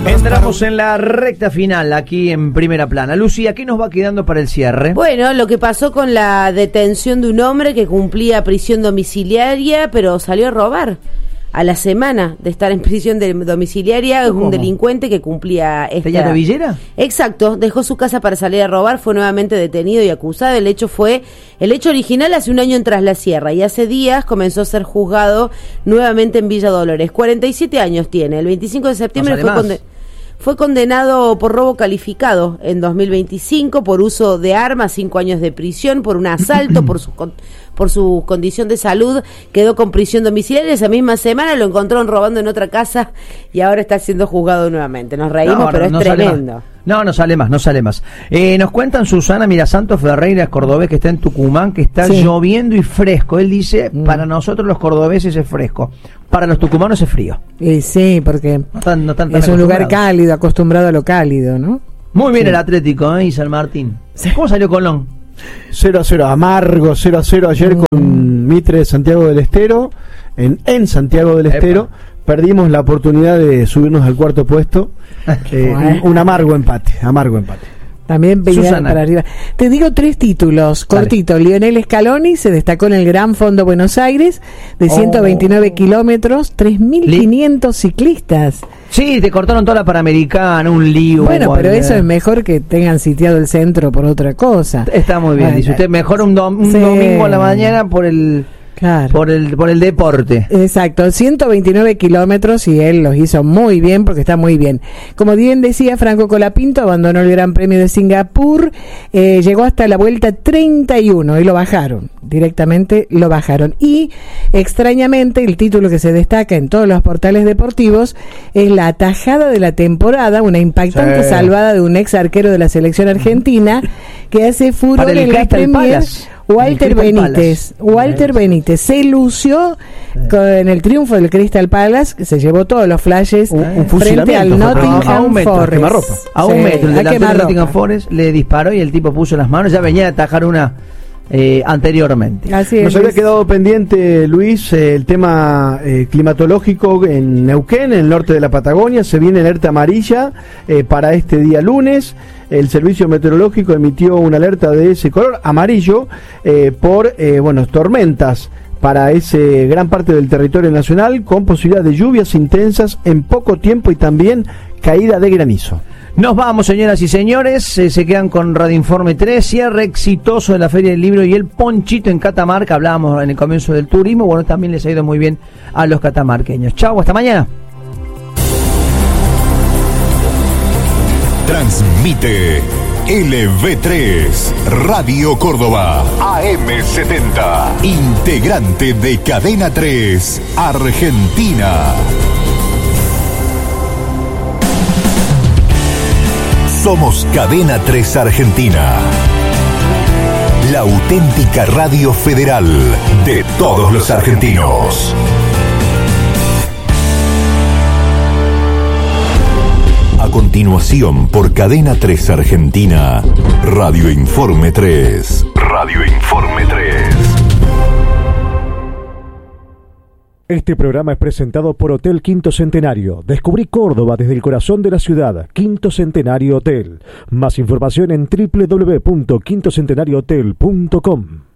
Entramos en la recta final aquí en Primera Plana. Lucía, ¿qué nos va quedando para el cierre? Bueno, lo que pasó con la detención de un hombre que cumplía prisión domiciliaria, pero salió a robar. A la semana de estar en prisión domiciliaria, un delincuente que cumplía esta... ¿Tenía tobillera? Exacto, dejó su casa para salir a robar, fue nuevamente detenido y acusado. El hecho original hace un año en Tras la Sierra y hace días comenzó a ser juzgado nuevamente en Villa Dolores. 47 años tiene, el 25 de septiembre fue condenado por robo calificado en 2025, por uso de armas, 5 años de prisión, por un asalto, por su condición de salud, quedó con prisión domiciliaria. Esa misma semana lo encontraron robando en otra casa y ahora está siendo juzgado nuevamente. Nos reímos, pero es tremendo. No sale más. Nos cuentan Susana Mirasantos Ferreira, cordobés, que está en Tucumán, que está lloviendo y fresco. Él dice, para nosotros los cordobeses es fresco, para los tucumanos es frío. Sí, porque no están es un lugar cálido, acostumbrado a lo cálido, ¿no? Muy bien el Atlético, y San Martín. ¿Cómo salió Colón? 0-0, amargo, 0-0 ayer con Mitre de Santiago del Estero, en Santiago del Estero. Perdimos la oportunidad de subirnos al cuarto puesto. Un amargo empate. También veía para arriba. Te digo 3 títulos, cortito. Lionel Scaloni se destacó en el Gran Fondo Buenos Aires, de 129 kilómetros, 3.500 ciclistas. Sí, te cortaron toda la Panamericana, un lío. Bueno, pero eso es mejor que tengan sitiado el centro por otra cosa. Está muy bien, dice usted, mejor un domingo a la mañana por el... Claro. Por el deporte. Exacto, 129 kilómetros y él los hizo muy bien porque está muy bien. Como bien decía, Franco Colapinto abandonó el Gran Premio de Singapur, llegó hasta la vuelta 31 y lo bajaron, directamente lo bajaron. Y extrañamente el título que se destaca en todos los portales deportivos es la atajada de la temporada, una impactante salvada de un ex arquero de la selección argentina que hace furor en la Premier. Walter Benítez se lució con el triunfo del Crystal Palace, que se llevó todos los flashes frente al Nottingham Forest. A un metro, el delantero del Nottingham Forest le disparó y el tipo puso las manos, ya venía a atajar una anteriormente. Así es, nos había quedado pendiente, Luis, el tema climatológico en Neuquén, en el norte de la Patagonia. Se viene alerta amarilla para este día lunes. El servicio meteorológico emitió una alerta de ese color amarillo por tormentas para ese gran parte del territorio nacional, con posibilidad de lluvias intensas en poco tiempo y también caída de granizo. Nos vamos, señoras y señores, se quedan con Radio Informe 3, cierre exitoso de la Feria del Libro y el Ponchito en Catamarca. Hablábamos en el comienzo del turismo, bueno, también les ha ido muy bien a los catamarqueños. Chau, hasta mañana. Transmite LV3 Radio Córdoba AM70, integrante de Cadena 3 Argentina. Somos Cadena 3 Argentina, la auténtica radio federal de todos los argentinos. A continuación, por Cadena 3 Argentina, Radio Informe 3. Radio Informe 3. Este programa es presentado por Hotel Quinto Centenario. Descubrí Córdoba desde el corazón de la ciudad. Quinto Centenario Hotel. Más información en www.quintocentenariohotel.com.